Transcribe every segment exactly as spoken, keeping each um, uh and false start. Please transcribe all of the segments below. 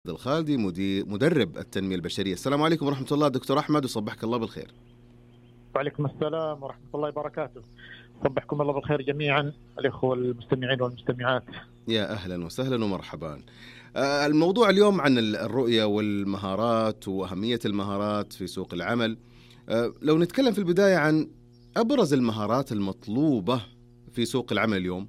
الخالدي مدير مدرب التنمية البشرية. السلام عليكم ورحمة الله دكتور أحمد، وصبحك الله بالخير. وعليكم السلام ورحمة الله وبركاته. صبحكم الله بالخير جميعا الإخوة المستمعين والمستمعات. يا أهلا وسهلا ومرحبا. الموضوع اليوم عن الرؤية والمهارات وأهمية المهارات في سوق العمل. لو نتكلم في البداية عن أبرز المهارات المطلوبة في سوق العمل اليوم.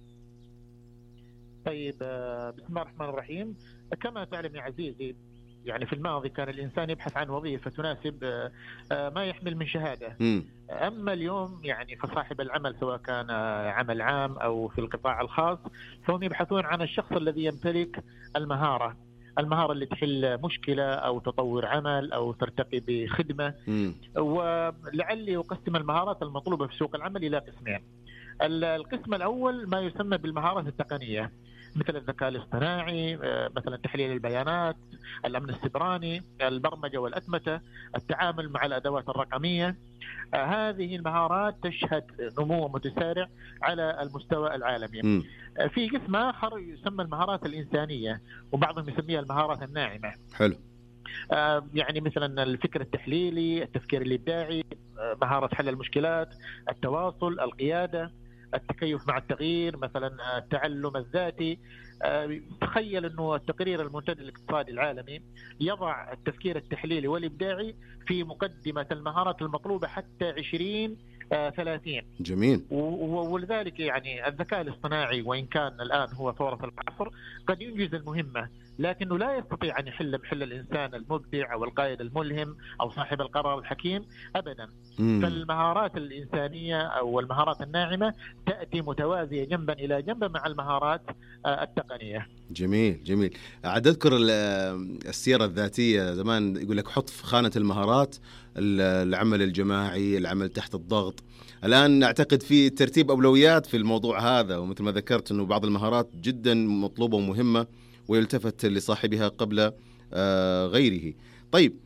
طيب، بسم الله الرحمن الرحيم. كما تعلم يا عزيزي، يعني في الماضي كان الإنسان يبحث عن وظيفة تناسب ما يحمل من شهادة. م. أما اليوم يعني فصاحب العمل سواء كان عمل عام أو في القطاع الخاص، فهم يبحثون عن الشخص الذي يمتلك المهارة المهارة اللي تحل مشكلة أو تطور عمل أو ترتقي بخدمة. م. ولعلي أقسم المهارات المطلوبة في سوق العمل إلى قسمين. القسم الأول ما يسمى بالمهارات التقنية، مثل الذكاء الاصطناعي، مثلا تحليل البيانات، الأمن السيبراني، البرمجة والأتمتة، التعامل مع الأدوات الرقمية. هذه المهارات تشهد نمو متسارع على المستوى العالمي. م. في قسم آخر يسمى المهارات الإنسانية، وبعضهم يسميها المهارات الناعمة. حلو. يعني مثلا الفكر التحليلي، التفكير الإبداعي، مهارة حل المشكلات، التواصل، القيادة، التكيف مع التغيير، مثلا التعلم الذاتي. تخيل أنه التقرير المنتدى الاقتصادي العالمي يضع التفكير التحليلي والإبداعي في مقدمة المهارات المطلوبة حتى عشرين ثلاثين. جميل. ولذلك يعني الذكاء الاصطناعي وإن كان الآن هو ثورة العصر قد ينجز المهمة، لكنه لا يستطيع أن يحل محل الإنسان المبدع أو القائد الملهم أو صاحب القرار الحكيم أبدا. مم. فالمهارات الإنسانية أو المهارات الناعمة تأتي متوازية جنبا إلى جنب مع المهارات التقنية. جميل جميل. عاد أذكر السيرة الذاتية زمان يقول لك حط في خانة المهارات العمل الجماعي، العمل تحت الضغط. الآن أعتقد في ترتيب أولويات في الموضوع هذا، ومثل ما ذكرت أنه بعض المهارات جدا مطلوبة ومهمة ويلتفت لصاحبها قبل غيره. طيب،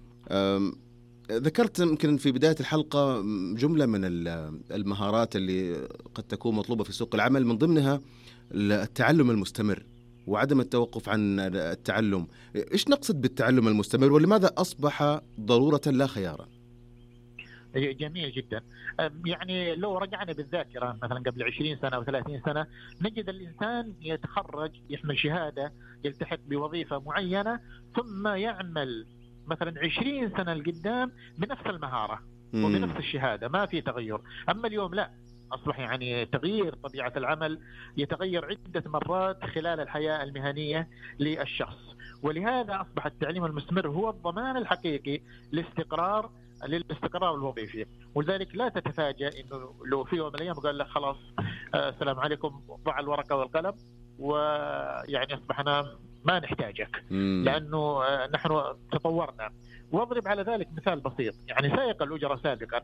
ذكرت يمكن في بداية الحلقة جملة من المهارات اللي قد تكون مطلوبة في سوق العمل، من ضمنها التعلم المستمر وعدم التوقف عن التعلم. إيش نقصد بالتعلم المستمر، ولماذا أصبح ضرورة لا خيارا؟ جميل جدا. يعني لو رجعنا بالذاكرة مثلا قبل عشرين سنة أو ثلاثين سنة، نجد الإنسان يتخرج، يحمل شهادة، يلتحق بوظيفة معينة، ثم يعمل مثلا عشرين سنة لقدام بنفس المهارة مم. وبنفس الشهادة، ما في تغير. أما اليوم لا، أصبح يعني تغيير طبيعة العمل يتغير عدة مرات خلال الحياة المهنية للشخص، ولهذا أصبح التعليم المستمر هو الضمان الحقيقي لاستقرار للاستقرار الوظيفي. ولذلك لا تتفاجأ إنه لو في يوم من الأيام قال لك خلاص آه السلام عليكم، ضع الورقة والقلم، ويعني أصبحنا ما نحتاجك مم. لأنه آه نحن تطورنا. واضرب على ذلك مثال بسيط. يعني سائق الأجرة سابقا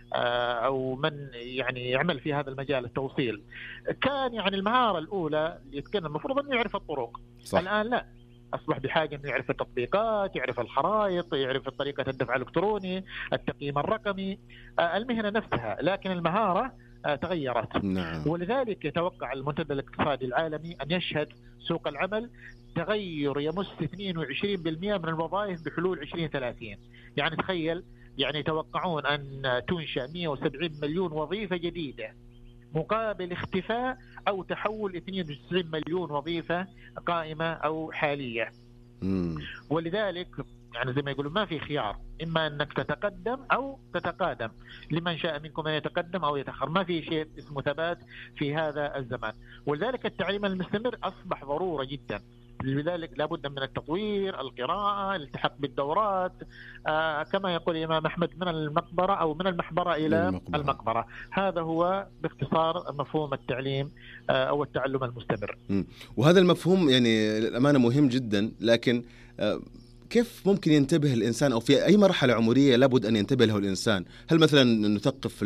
أو من يعني يعمل في هذا المجال التوصيل، كان يعني المهارة الأولى اللي يتقنها المفروض أنه يعرف الطرق. صح. الآن لا، أصبح بحاجة أنه يعرف التطبيقات، يعرف الخرائط، يعرف طريقة الدفع الإلكتروني، التقييم الرقمي، المهنة نفسها، لكن المهارة تغيرت. نعم. ولذلك يتوقع المنتدى الاقتصادي العالمي أن يشهد سوق العمل تغير يمس اثنين وعشرين بالمئة من الوظائف بحلول عشرين ثلاثين. يعني تخيل، يعني يتوقعون أن تنشأ مئة وسبعين مليون وظيفة جديدة مقابل اختفاء أو تحول اثنين وتسعين مليون وظيفة قائمة أو حالية. مم. ولذلك يعني زي ما يقولوا ما في خيار، إما أنك تتقدم أو تتقادم، لمن شاء منكم أن يتقدم أو يتأخر، ما في شيء اسمه ثبات في هذا الزمان. ولذلك التعليم المستمر أصبح ضرورة جدا. لذلك لابد من التطوير، القراءة، الالتحاق بالدورات، آه كما يقول الإمام أحمد من المقبرة أو من المحبرة إلى المقبرة. المقبرة. هذا هو باختصار مفهوم التعليم آه أو التعلم المستمر. م. وهذا المفهوم يعني الأمانة مهم جدا، لكن آه كيف ممكن ينتبه الإنسان، أو في أي مرحلة عمرية لابد أن ينتبه له الإنسان؟ هل مثلا نثقف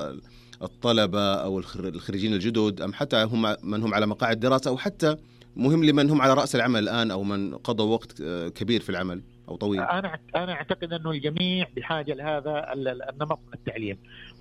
الطلبة أو الخريجين الجدد، أم حتى هم من هم على مقاعد دراسة، أو حتى مهم لمن هم على رأس العمل الآن أو من قضوا وقت كبير في العمل أو طويل؟ أنا أنا أعتقد أنه الجميع بحاجة لهذا النمط من التعليم،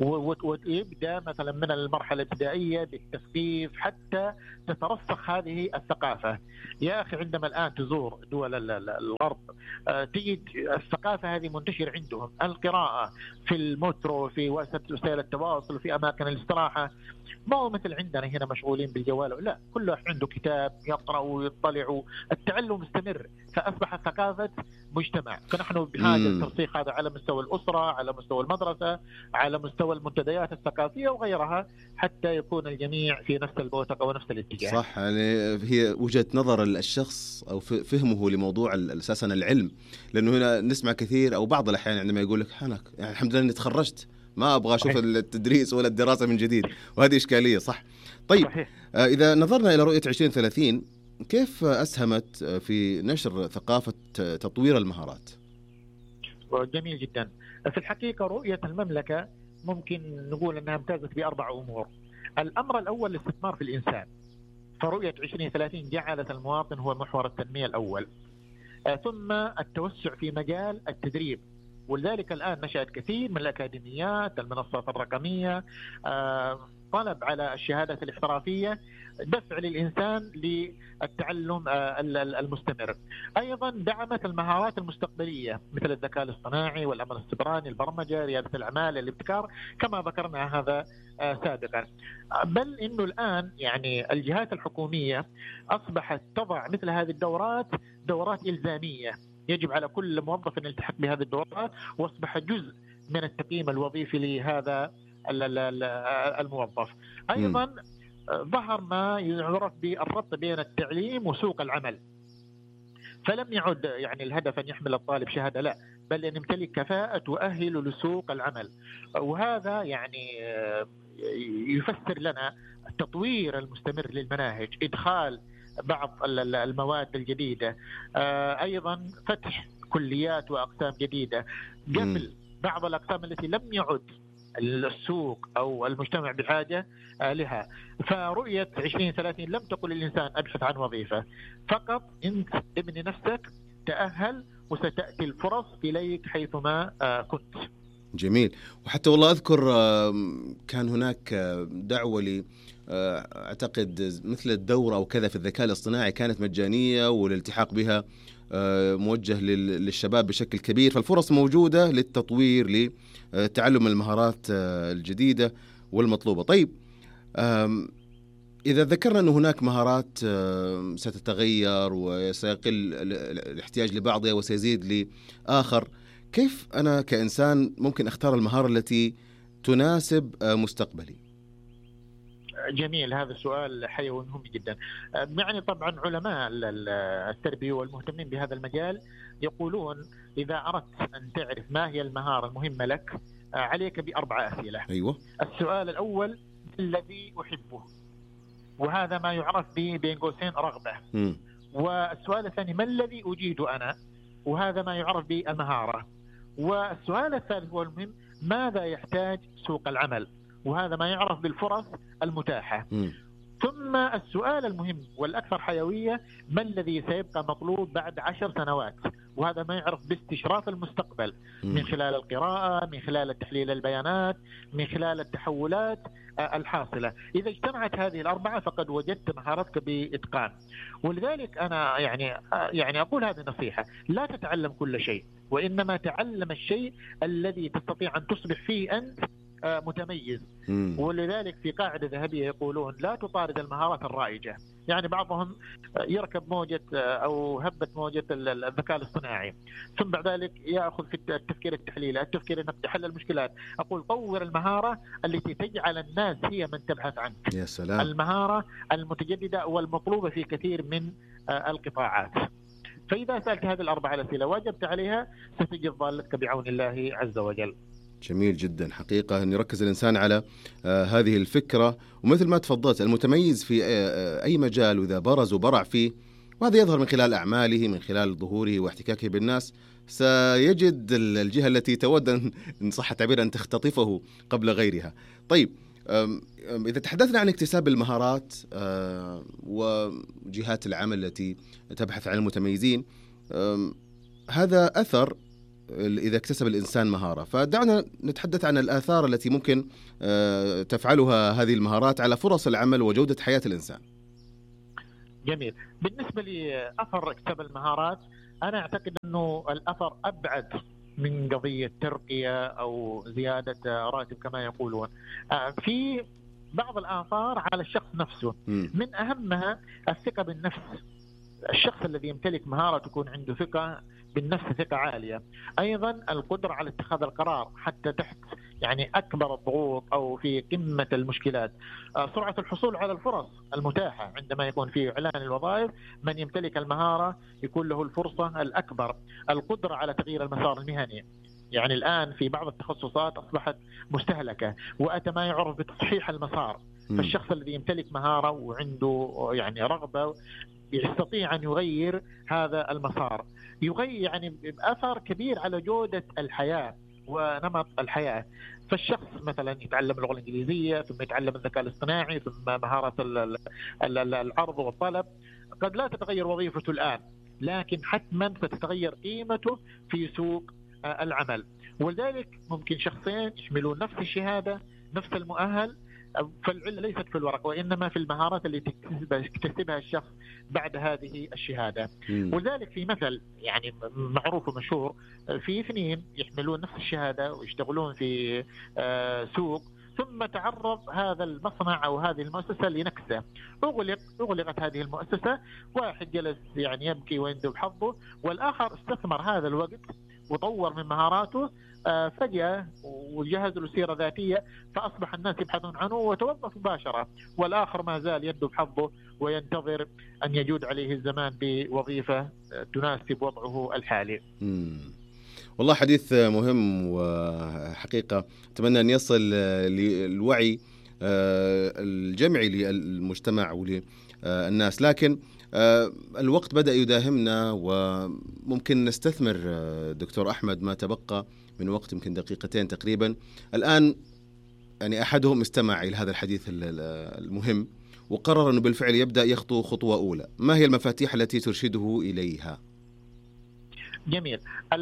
ويبدأ مثلا من المرحلة الابتدائية بالتثقيف حتى تترسخ هذه الثقافة. يا أخي عندما الآن تزور دول الغرب تجد الثقافة هذه منتشرة عندهم، القراءة في المترو، في وسائل التواصل، في أماكن الاستراحة. ما هو مثل عندنا هنا مشغولين بالجوال، لا، كل واحد عنده كتاب يقرأ ويطلع، التعلم مستمر، فأصبحت ثقافة مجتمع. فنحن بحاجة لترسيخ هذا على مستوى الأسرة، على مستوى المدرسة، على مستوى المنتديات الثقافية وغيرها، حتى يكون الجميع في نفس البوتقة ونفس الاتجاه. صح، يعني هي وجهة نظر الشخص أو فهمه لموضوع أساسا العلم، لأنه هنا نسمع كثير أو بعض الأحيان عندما يقول لك حنك يعني الحمد لله إني تخرجت، ما أبغى أشوف التدريس ولا الدراسة من جديد، وهذه إشكالية. صح. طيب صحيح. إذا نظرنا إلى رؤية عشرين ثلاثين، كيف أسهمت في نشر ثقافة تطوير المهارات؟ جميل جدا. في الحقيقة رؤية المملكة ممكن نقول أنها امتازت بأربع أمور. الأمر الأول الاستثمار في الإنسان، فرؤية عشرين ثلاثين جعلت المواطن هو محور التنمية الأول. ثم التوسع في مجال التدريب، ولذلك الآن نشأت كثير من الأكاديميات، المنصات الرقمية، طلب على الشهادات الاحترافية، دفع للإنسان للتعلم المستمر. أيضا دعمت المهارات المستقبلية مثل الذكاء الاصطناعي والأمن السيبراني، البرمجة، ريادة الأعمال، الابتكار، كما ذكرنا هذا سابقا. بل إنه الآن يعني الجهات الحكومية أصبحت تضع مثل هذه الدورات دورات إلزامية، يجب على كل موظف أن يلتحق بهذه الدورات، واصبح جزء من التقييم الوظيفي لهذا الموظف. أيضا ظهر ما يعرف بالربط بين التعليم وسوق العمل، فلم يعد يعني الهدف أن يحمل الطالب شهادة، لا، بل أن يمتلك كفاءة تؤهل لسوق العمل. وهذا يعني يفسر لنا التطوير المستمر للمناهج، إدخال بعض المواد الجديدة، أيضا فتح كليات وأقسام جديدة قبل بعض الأقسام التي لم يعد السوق أو المجتمع بحاجة لها. فرؤية عشرين ثلاثين لم تقل للإنسان أبحث عن وظيفة، فقط أنت ابني نفسك، تأهل، وستأتي الفرص إليك حيثما كنت. جميل. وحتى والله أذكر كان هناك دعوة لي أعتقد مثل الدورة أو كذا في الذكاء الاصطناعي، كانت مجانية والالتحاق بها موجه للشباب بشكل كبير، فالفرص موجودة للتطوير، لتعلم المهارات الجديدة والمطلوبة. طيب إذا ذكرنا أن هناك مهارات ستتغير وسيقل الاحتياج لبعضها وسيزيد لآخر، كيف أنا كإنسان ممكن أختار المهارة التي تناسب مستقبلي؟ جميل، هذا السؤال حيوي مهم جدا. يعني طبعا علماء التربية والمهتمين بهذا المجال يقولون إذا أردت أن تعرف ما هي المهارة المهمة لك، عليك بأربع أسئلة. أيوة. السؤال الأول الذي أحبه، وهذا ما يعرف به بين قوسين رغبة. م. والسؤال الثاني ما الذي أجيد أنا، وهذا ما يعرف بالمهارة. والسؤال الثالث هو المهم، ماذا يحتاج سوق العمل، وهذا ما يعرف بالفرص المتاحة. م. ثم السؤال المهم والأكثر حيوية، ما الذي سيبقى مطلوب بعد عشر سنوات، وهذا ما يعرف باستشراف المستقبل من خلال القراءة، من خلال تحليل البيانات، من خلال التحولات الحاصلة. إذا اجتمعت هذه الأربعة فقد وجدت مهارتك بإتقان. ولذلك أنا يعني يعني أقول هذه النصيحة، لا تتعلم كل شيء، وإنما تعلم الشيء الذي تستطيع أن تصبح فيه أنت متميز. مم. ولذلك في قاعدة ذهبية يقولون لا تطارد المهارات الرائجة. يعني بعضهم يركب موجة أو هبة موجة الذكاء الاصطناعي، ثم بعد ذلك يأخذ في التفكير التحليلي، التفكير أنك تحل المشكلات. أقول طور المهارة التي تجعل الناس هي من تبحث عنك. يا سلام. المهارة المتجددة والمطلوبة في كثير من القطاعات. فإذا سألت هذه الأربع أسئلة واجبت عليها ستجد ضالتك بعون الله عز وجل. جميل جدا. حقيقة أن يركز الإنسان على آه هذه الفكرة، ومثل ما تفضلت المتميز في آه أي مجال، وإذا برز وبرع فيه، وهذا يظهر من خلال أعماله، من خلال ظهوره واحتكاكه بالناس، سيجد الجهة التي تود إن صح التعبير أن تختطفه قبل غيرها. طيب إذا تحدثنا عن اكتساب المهارات آه وجهات العمل التي تبحث عن المتميزين، هذا أثر إذا اكتسب الإنسان مهارة. فدعنا نتحدث عن الآثار التي ممكن تفعلها هذه المهارات على فرص العمل وجودة حياة الإنسان. جميل. بالنسبة لأثر اكتساب المهارات، أنا أعتقد أنه الأثر أبعد من قضية ترقية أو زيادة راتب كما يقولون. في بعض الآثار على الشخص نفسه، من أهمها الثقة بالنفس. الشخص الذي يمتلك مهارة تكون عنده ثقة بالنفس، ثقة عالية. أيضا القدرة على اتخاذ القرار حتى تحت يعني أكبر الضغوط أو في قمة المشكلات. سرعة الحصول على الفرص المتاحة عندما يكون في إعلان الوظائف، من يمتلك المهارة يكون له الفرصة الأكبر. القدرة على تغيير المسار المهني، يعني الآن في بعض التخصصات أصبحت مستهلكة وأتى ما يعرف بتصحيح المسار. فالشخص الذي يمتلك مهارة وعنده يعني رغبة يستطيع أن يغير هذا المسار، يغير يعني بأثر كبير على جودة الحياة ونمط الحياة. فالشخص مثلا يتعلم اللغة الإنجليزية، ثم يتعلم الذكاء الاصطناعي، ثم مهارة العرض والطلب. قد لا تتغير وظيفته الآن، لكن حتما ستتغير قيمته في سوق العمل. ولذلك ممكن شخصين يحملون نفس الشهادة، نفس المؤهل، فالعلة ليست في الورق وإنما في المهارات اللي تكتسبها الشخص بعد هذه الشهادة. ولذلك في مثل يعني معروف ومشهور، في اثنين يحملون نفس الشهادة ويشتغلون في سوق، ثم تعرض هذا المصنع أو هذه المؤسسة لنكسة، أغلق أغلقت هذه المؤسسة. واحد جلس يعني يبكي ويندب حظه، والآخر استثمر هذا الوقت وطور من مهاراته، فجأة وجهز له سيرة ذاتية، فأصبح الناس يبحثون عنه وتوظف مباشرة، والآخر ما زال يندب حظه وينتظر أن يجود عليه الزمان بوظيفة تناسب وضعه الحالي. مم. والله حديث مهم، وحقيقة أتمنى أن يصل للوعي الجمعي للمجتمع وللناس، لكن الوقت بدأ يداهمنا وممكن نستثمر دكتور أحمد ما تبقى من وقت، يمكن دقيقتين تقريبا. الآن يعني أحدهم استمع إلى هذا الحديث المهم وقرر أنه بالفعل يبدأ يخطو خطوة أولى. ما هي المفاتيح التي ترشده إليها؟ جميل.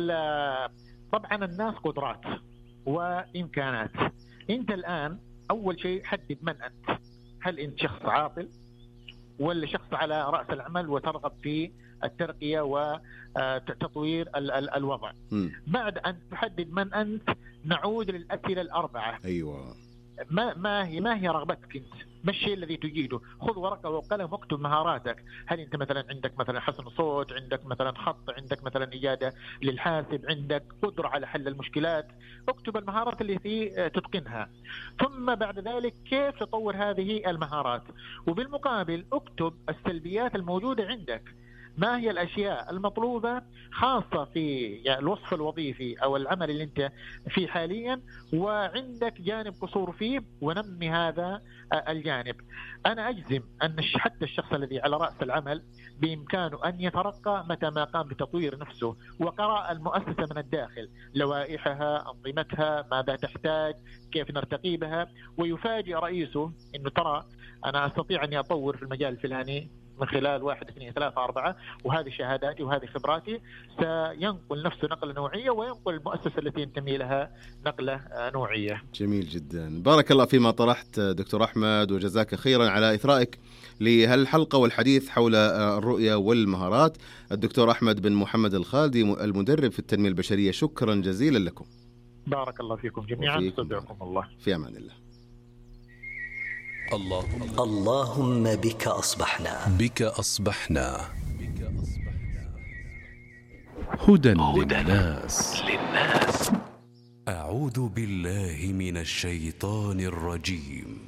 طبعا الناس قدرات وإمكانات. أنت الآن أول شيء حدد من أنت. هل أنت شخص عاطل ولا شخص على رأس العمل وترغب في الترقية وتطوير الوضع؟ م. بعد أن تحدد من أنت نعود للأسئلة الأربعة. أيوة. ما ما هي ما هي رغبتك أنت؟ ما الشيء الذي تجيده؟ خذ ورقة وقلم واكتب مهاراتك. هل أنت مثلا عندك مثلا حسن صوت، عندك مثلا خط، عندك مثلا إجادة للحاسب، عندك قدرة على حل المشكلات؟ اكتب المهارات التي تتقنها، ثم بعد ذلك كيف تطور هذه المهارات. وبالمقابل اكتب السلبيات الموجودة عندك. ما هي الأشياء المطلوبة خاصة في يعني الوصف الوظيفي أو العمل اللي أنت فيه حاليا وعندك جانب قصور فيه، ونمي هذا الجانب. أنا أجزم أن حتى الشخص الذي على رأس العمل بإمكانه أن يترقى متى ما قام بتطوير نفسه وقرأ المؤسسة من الداخل، لوائحها، أنظمتها، ماذا تحتاج، كيف نرتقي بها، ويفاجئ رئيسه أنه ترى أنا أستطيع أن أطور في المجال الفلاني من خلال واحد اثنين ثلاثة أربعة، وهذه شهاداتي وهذه خبراتي. سينقل نفسه نقلة نوعية وينقل المؤسسة التي ينتمي لها نقلة نوعية. جميل جدا، بارك الله فيما طرحت دكتور أحمد، وجزاك خيرا على إثرائك لهالحلقة والحديث حول الرؤية والمهارات. الدكتور أحمد بن محمد الخالدي المدرب في التنمية البشرية، شكرا جزيلا لكم. بارك الله فيكم جميعا، استودعكم الله في أمان الله. اللهم اللهم بك أصبحنا بك أصبحنا هدى للناس للناس. أعوذ بالله من الشيطان الرجيم.